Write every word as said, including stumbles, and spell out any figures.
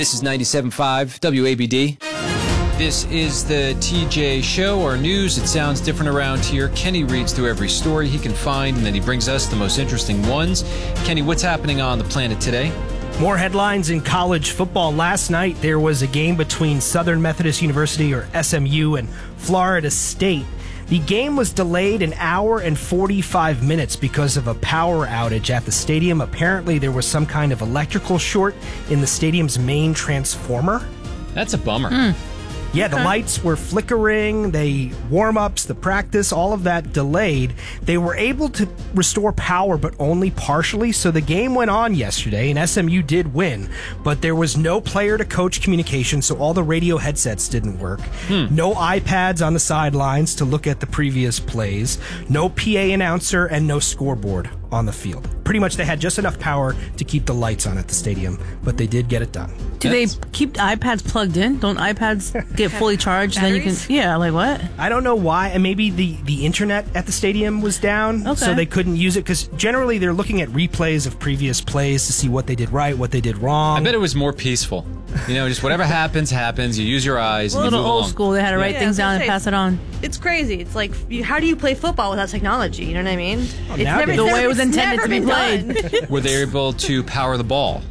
This is ninety-seven point five W A B D. This is the T J Show, our news. It sounds different around here. Kenny reads through every story he can find, and then he brings us the most interesting ones. Kenny, what's happening on the planet today? More headlines in college football. Last night, there was a game between Southern Methodist University, or S M U, and Florida State. The game was delayed an hour and forty-five minutes because of a power outage at the stadium. Apparently, there was some kind of electrical short in the stadium's main transformer. That's a bummer. Mm. Yeah, the lights were flickering, they warm-ups, the practice, all of that delayed. They were able to restore power, but only partially, so the game went on yesterday, and S M U did win, but there was no player-to-coach communication, so all the radio headsets didn't work. Hmm. No iPads on the sidelines to look at the previous plays, no P A announcer, and no scoreboard on the field. Pretty much they had just enough power to keep the lights on at the stadium, but they did get it done. Do That's... they keep iPads plugged in? Don't iPads get fully charged? Then you can, yeah, like what? I don't know why, and maybe the, the internet at the stadium was down, okay. so they couldn't use it, because generally they're looking at replays of previous plays to see what they did right, what they did wrong. I bet it was more peaceful. You know, just whatever happens, happens. You use your eyes. Well, and a you little move old along. school. They had to write yeah, things down and say, pass it on. It's crazy. It's like, you, how do you play football without technology? You know what I mean? Oh, it's never, the way it was intended to be played. Were they able to power the ball?